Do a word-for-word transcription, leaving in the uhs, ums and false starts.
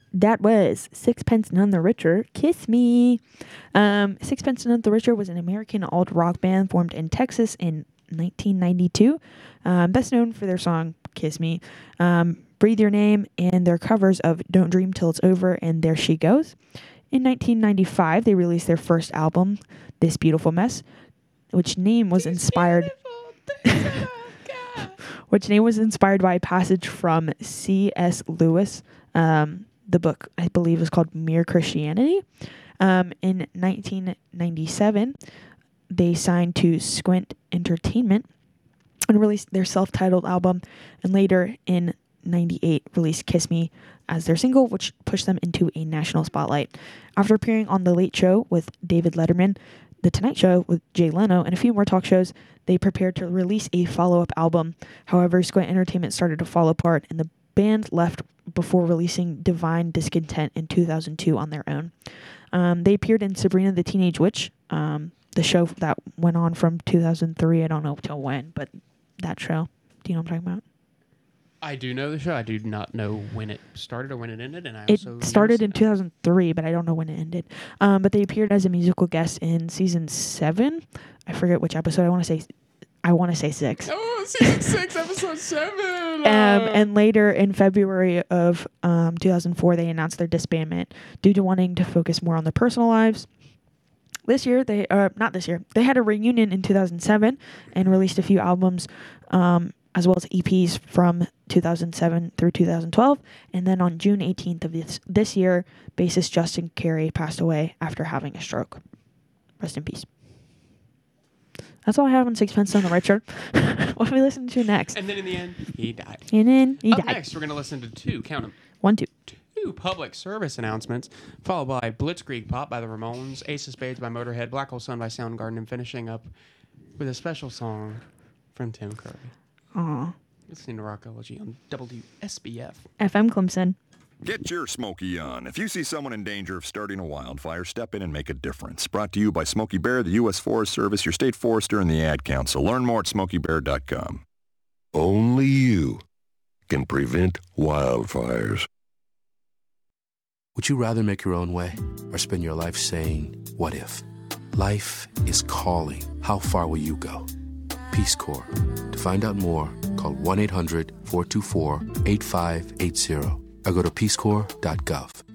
that was Sixpence None the Richer, Kiss Me. Um, Sixpence None the Richer was an American alt rock band formed in Texas in nineteen ninety-two. Um, best known for their song Kiss Me, um, Breathe Your Name, and their covers of Don't Dream Till It's Over and There She Goes. In nineteen ninety-five, they released their first album, This Beautiful Mess, which name was inspired which name was inspired by a passage from C S Lewis. Um, the book, I believe, is called Mere Christianity. Um, in nineteen ninety-seven, they signed to Squint Entertainment and released their self-titled album, and later in ninety-eight released Kiss Me as their single, which pushed them into a national spotlight. After appearing on The Late Show with David Letterman, The Tonight Show with Jay Leno, and a few more talk shows, they prepared to release a follow-up album. However, Squint Entertainment started to fall apart, and the band left before releasing Divine Discontent in two thousand two on their own. Um, they appeared in Sabrina the Teenage Witch, um, the show that went on from two thousand three, I don't know till when, but that show. Do you know what I'm talking about? I do know the show. I do not know when it started or when it ended. And I It also started in that. two thousand three, but I don't know when it ended. Um, but they appeared as a musical guest in season seven. I forget which episode. I want to say, I want to say six. Oh, season six, episode seven. Um, and later in February of um, two thousand four, they announced their disbandment due to wanting to focus more on their personal lives. This year, they uh, not this year, they had a reunion in two thousand seven and released a few albums, um, as well as E Ps from two thousand seven through two thousand twelve. And then on June eighteenth of this, this year, bassist Justin Carey passed away after having a stroke. Rest in peace. That's all I have on Sixpence None the Richer. What are we listening to next? And then in the end, he died. And then he Up died. next, we're going to listen to two, count them, One, two. two public service announcements, followed by Blitzkrieg Pop by the Ramones, Ace of Spades by Motorhead, Black Hole Sun by Soundgarden, and finishing up with a special song from Tim Curry. Aw. Listening to Rockology on W S B F. F M Clemson. Get your Smokey on. If you see someone in danger of starting a wildfire, step in and make a difference. Brought to you by Smokey Bear, the U S Forest Service, your state forester, and the Ad Council. Learn more at smokey bear dot com. Only you can prevent wildfires. Would you rather make your own way or spend your life saying, what if? Life is calling. How far will you go? Peace Corps. To find out more, call one eight hundred four two four eight five eight zero or go to peace corps dot gov.